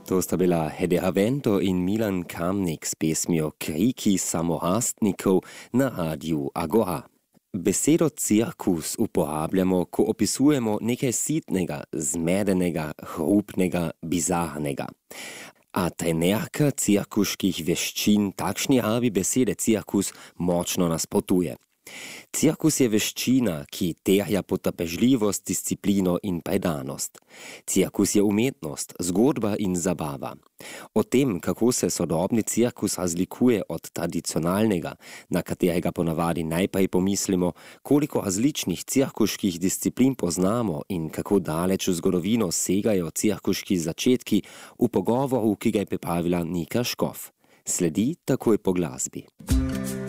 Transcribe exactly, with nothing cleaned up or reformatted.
To sta bila Hede Avento in Milan Kamnik s pesmijo Kriki samorastnikov na Radiu Agora. Besedo cirkus uporabljamo, ko opisujemo nekaj sitnega, zmedenega, hrupnega, bizarnega. A trenerka cirkuških veščin takšni rabi besede cirkus močno nasprotuje. Cirkus je veščina, ki terja potrpežljivost, disciplino in predanost. Cirkus je umetnost, zgodba in zabava. O tem, kako se sodobni cirkus razlikuje od tradicionalnega, na katerega ponavadi najprej pomislimo, koliko različnih cirkuških disciplin poznamo in kako daleč v zgodovino segajo cirkuški začetki, v pogovoru, ki ga je pripravila Nika Škof. Sledi takoj po glasbi.